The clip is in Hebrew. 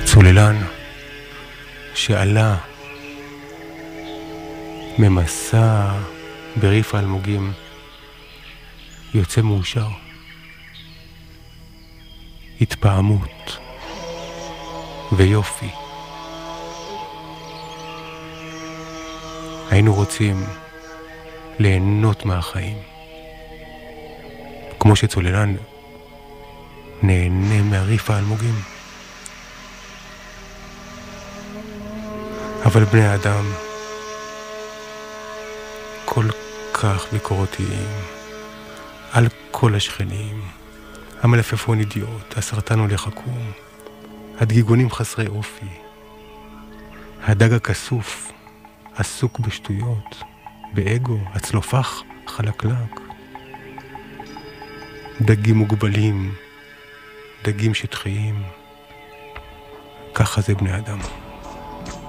צוללן שעלה ממסע בריף האלמוגים יוצא מאושר. התפעמות ויופי. היינו רוצים ליהנות מהחיים, כמו שצוללן נהנה מהריף האלמוגים. אבל בני האדם כל כך ביקורתיים על כל השכנים. המלפפון אידיוט, הסרטן הולך עקום, הדגיגונים חסרי אופי, הדג הכסוף עסוק בשטויות, באגו, הצלופח חלקלק, דגים מוגבלים, דגים שטחיים. ככה זה בני אדם.